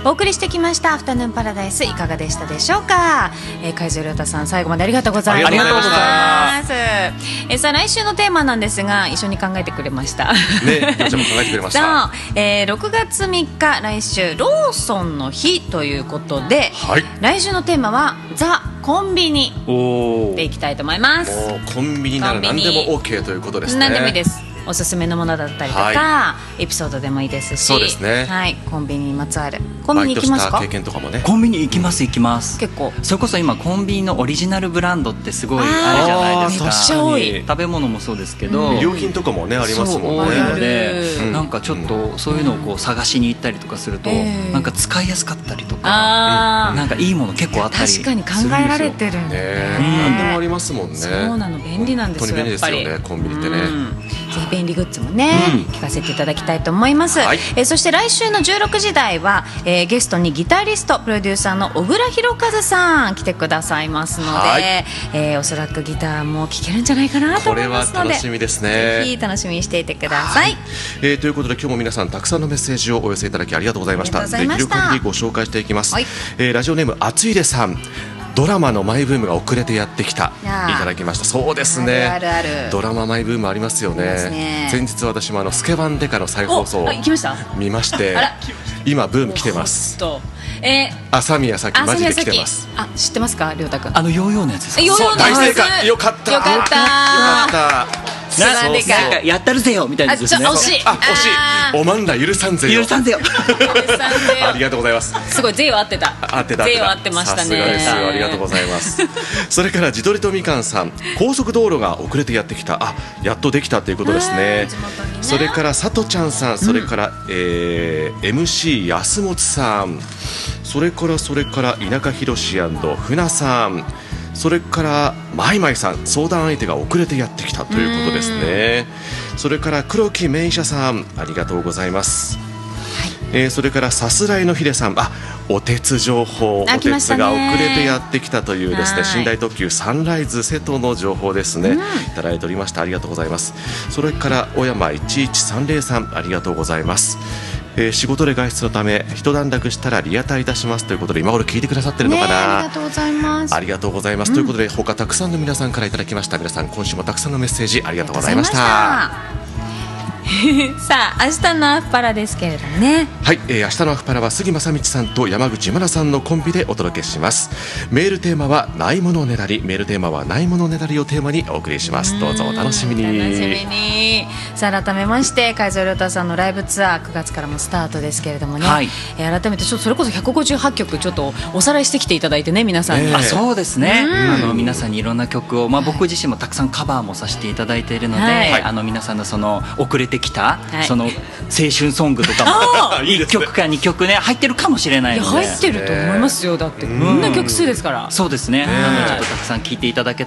お送りしてきましたアフタヌーンパラダイス、いかがでしたでしょうか。海津亮太さん、最後までありがとうございます。 ありがとうございます。 さあ来週のテーマなんですが、一緒に考えてくれましたね、よちゃんも考えてくれましたさあ、6月3日来週ローソンの日ということで、 はい、 来週のテーマはザ・コンビニでいきたいと思います。 もうコンビニなら何でも OK ということですね。 何でもいいです。おすすめのものだったりとか、はい、エピソードでもいいですし、 そうですね、 はい、コンビニにまつわる。コンビニ行きますか？ 経験とかもね。 コンビニ行きます行きます。 結構それこそ今コンビニのオリジナルブランドってすごいあるじゃないですか。 めっちゃ多い。 食べ物もそうですけど、 衣料品とかもねありますもんね。 多いので、なんかちょっとそういうのをこう探しに行ったりとかすると、なんか使いやすかったりとか、なんかいいもの結構あったりするんですよ。 確かに考えられてるんだね。何でもありますもんね。 そうなの、便利なんですよ。 本当に便利ですよね、コンビニってね。 ぜひ便利グッズもね、聞かせていただきたいと思います。はい、そして来週の16時台は、ゲストにギタリストプロデューサーの小倉弘和さん来てくださいますので、おそらくギターも聴けるんじゃないかなと思いますので、 これは楽しみですね。 ぜひ楽しみにしていてください。 ということで今日も皆さんたくさんのメッセージをお寄せいただきありがとうございました。できる限りご紹介していきます。はい、ラジオネームあついれさん、ドラマのマイブームが遅れてやってきた、いただきました。そうですね、 あるあるドラママイブームありますよね。前日私もスケバンデカの再放送を見まして今ブーム来てます。朝宮咲マジで来てます。 あ、知ってますか、亮太くん。 ヨーヨーのやつですか。 そう、大正解。よかったよかったなんかやったるぜよみたいなですね。 惜しい。 惜しい。おまんら許さんぜよ。 許さんぜよ。 ありがとうございます。 すごい、ぜよ合ってた。ぜよ合ってましたね。 さすがですよ。ありがとうございます。それから地鶏とみかんさん、高速道路が遅れてやってきた。あ、やっとできたということですね。それからさとちゃんさん、それから MC 安本さん、それから田舎ひろし&船さん、それからマイマイさん、相談相手が遅れてやってきたということですね。それから黒木名医者さん、ありがとうございます。はい、それからさすらいのひでさん、お鉄情報、お鉄が遅れてやってきたというですね、寝台特急サンライズ瀬戸の情報ですね、いただいておりました。ありがとうございます。それから小山1130さん、ありがとうございます。仕事で外出のため一段落したらリアタイいたしますということで、今頃聞いてくださってるのかな。 ありがとうございます。 ありがとうございます。ということで他たくさんの皆さんからいただきました。皆さん今週もたくさんのメッセージありがとうございました。 さあ明日のアフパラですけれどもね。 はい、明日のアフパラは杉正道さんと山口真奈さんのコンビでお届けします。メールテーマはないものねだり、メールテーマはないものねだりをテーマにお送りします。どうぞお楽しみに。 楽しみに。さあ改めまして海津亮太さんのライブツアー9月からもスタートですけれどもね、はい、改めてちょっとそれこそ158曲ちょっとおさらいしてきていただいてね、皆さんに。 そうですね、皆さんにいろんな曲を、僕自身もたくさんカバーもさせていただいているので、はい、皆さんのその遅れてきた、その青春ソングとかも1曲か2曲ね入ってるかもしれないので。 入ってると思いますよ。だってこんな曲数ですから。 そうですね、ちょっとたくさん聴いていただけ